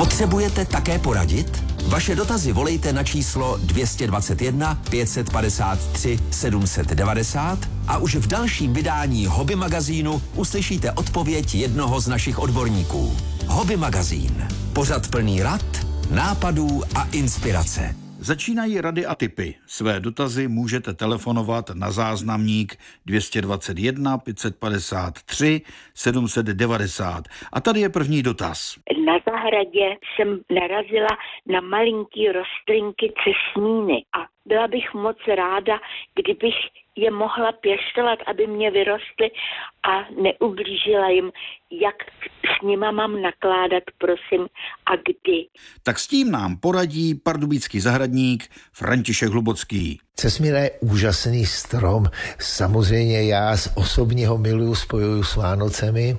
Potřebujete také poradit? Vaše dotazy volejte na číslo 221 553 790 a už v dalším vydání Hobby magazínu uslyšíte odpověď jednoho z našich odborníků. Hobby magazín. Pořad plný rad, nápadů a inspirace. Začínají rady a tipy. Své dotazy můžete telefonovat na záznamník 221 553 790. A tady je první dotaz. Na zahradě jsem narazila na malinký rostlinky cesníny a byla bych moc ráda, kdybych je mohla pěstovat, aby mě vyrostly a neublížila jim. Jak s nima mám nakládat, prosím, a kdy? Tak s tím nám poradí pardubický zahradník František Hlubocký. Cesmína je úžasný strom. Samozřejmě já osobně ho miluju, spojuju s Vánocemi,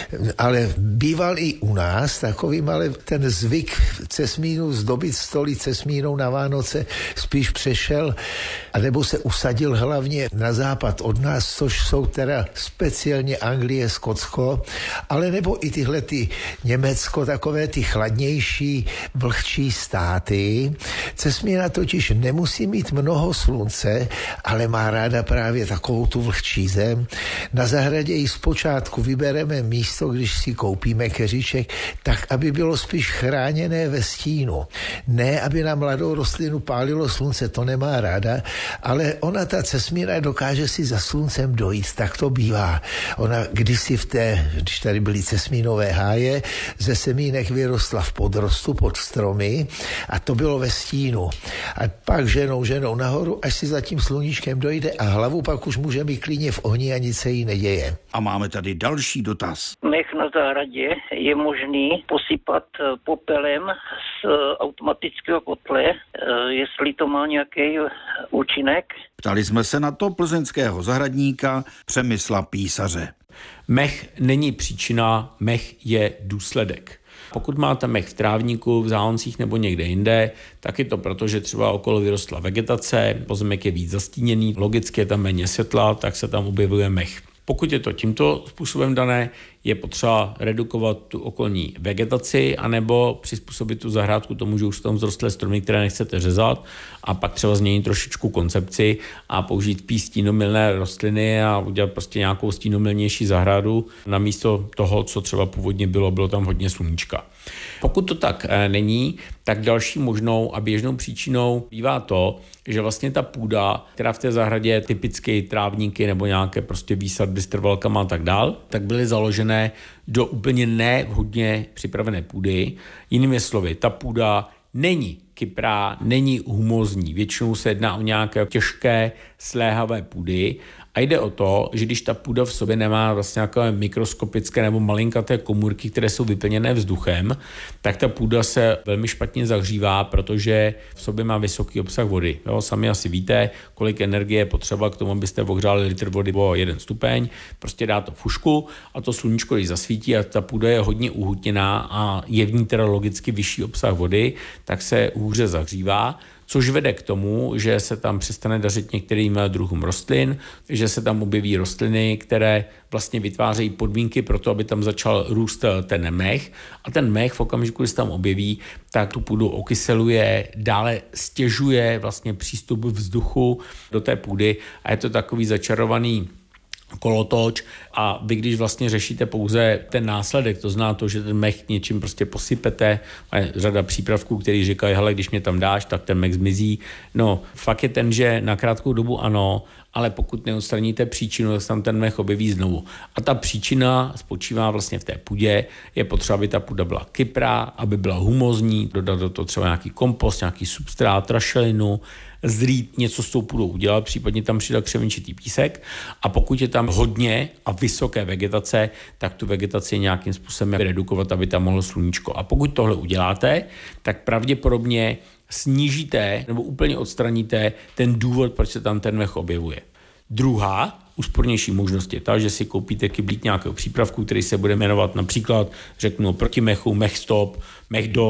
ale býval i u nás takovým, ale ten zvyk cesmínu zdobit stoly cesmínou na Vánoce spíš přešel, anebo se usadil hlavně na západ od nás, což jsou teda speciálně Anglie, Skotsko, ale nebo i tyhle ty Německo, takové ty chladnější, vlhčí státy. Cesmína totiž nemusí mít mnoho slunce, ale má ráda právě takovou tu vlhčí zem. Na zahradě ji zpočátku vybereme místo, když si koupíme keříček, tak, aby bylo spíš chráněné ve stínu. Ne, aby na mladou rostlinu pálilo slunce, to nemá ráda, ale ona, ta cesmína, dokáže si za sluncem dojít, tak to bývá. Ona kdysi když tady byly cesmínové háje, ze semínek vyrostla v podrostu pod stromy a to bylo ve stínu. A pak ženou nahoru, až si za tím sluníčkem dojde a hlavu pak už může mít klidně v ohni a nic se jí neděje. A máme tady další dotaz. Mech na zahradě je možný posypat popelem z automatického kotle, jestli to má nějaký účinek. Ptali jsme se na to plzeňského zahradníka Přemysla Písaře. Mech není příčina, mech je důsledek. Pokud máte mech v trávníku, v záhoncích nebo někde jinde, tak je to proto, že třeba okolo vyrostla vegetace, pozemek je víc zastíněný, logicky je tam méně světla, tak se tam objevuje mech. Pokud je to tímto způsobem dané, je potřeba redukovat tu okolní vegetaci anebo přizpůsobit tu zahrádku tomu, že už tam vzrostlé stromy, které nechcete řezat, a pak třeba změnit trošičku koncepci a použít spíš stínomilné rostliny a udělat prostě nějakou stínomilnější zahradu namísto toho, co třeba původně bylo tam hodně sluníčka. Pokud to tak není, tak další možnou a běžnou příčinou bývá to, že vlastně ta půda, která v té zahradě je typicky trávníky nebo nějaké prostě výsadby s trvalkama a tak dál, tak byly založené do úplně nevhodně připravené půdy. Jinými slovy, ta půda není kyprá, není humózní. Většinou se jedná o nějaké těžké, sléhavé půdy. A jde o to, že když ta půda v sobě nemá vlastně nějaké mikroskopické nebo malinkaté komůrky, které jsou vyplněné vzduchem, tak ta půda se velmi špatně zahřívá, protože v sobě má vysoký obsah vody. Jo, sami asi víte, kolik energie je potřeba k tomu, abyste ohřáli litr vody o 1 stupeň. Prostě dá to fušku a to sluníčko, když zasvítí a ta půda je hodně uhutněná a je v ní teda logicky vyšší obsah vody, tak se hůře zahřívá, což vede k tomu, že se tam přestane dařit některým druhům rostlin, že se tam objeví rostliny, které vlastně vytvářejí podmínky pro to, aby tam začal růst ten mech. A ten mech v okamžiku, kdy se tam objeví, tak tu půdu okyseluje, dále stěžuje vlastně přístup vzduchu do té půdy a je to takový začarovaný kolotoč a vy, když vlastně řešíte pouze ten následek, to znamená to, že ten mech něčím prostě posypete, a je řada přípravků, který říkají, hele, když mě tam dáš, tak ten mech zmizí. No, fakt je ten, že na krátkou dobu ano, ale pokud neodstraníte příčinu, tak se tam ten mech objeví znovu. A ta příčina spočívá vlastně v té půdě. Je potřeba, aby ta půda byla kyprá, aby byla humózní, dodat do toho třeba nějaký kompost, nějaký substrát, rašelinu, zrít, něco s tou půdou udělat, případně tam přidat křemenčitý písek. A pokud je tam hodně a vysoké vegetace, tak tu vegetaci nějakým způsobem redukovat, aby tam mohlo sluníčko. A pokud tohle uděláte, tak pravděpodobně snížíte nebo úplně odstraníte ten důvod, proč se tam ten mech objevuje. Druhá úspornější možnost je ta, že si koupíte kyblík nějakého přípravku, který se bude jmenovat například, řeknu, proti mechu, mech stop, mech dost,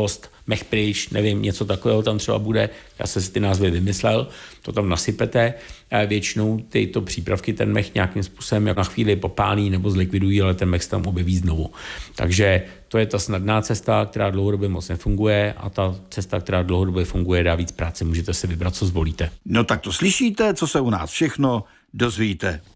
mech pryč, nevím, něco takového tam třeba bude, já jsem si ty názvy vymyslel, to tam nasypete, většinou tyto přípravky ten mech nějakým způsobem na chvíli popálí nebo zlikvidují, ale ten mech se tam objeví znovu. Takže to je ta snadná cesta, která dlouhodobě moc nefunguje, a ta cesta, která dlouhodobě funguje, dá víc práce, můžete si vybrat, co zvolíte. No tak to slyšíte, co se u nás všechno dozvíte.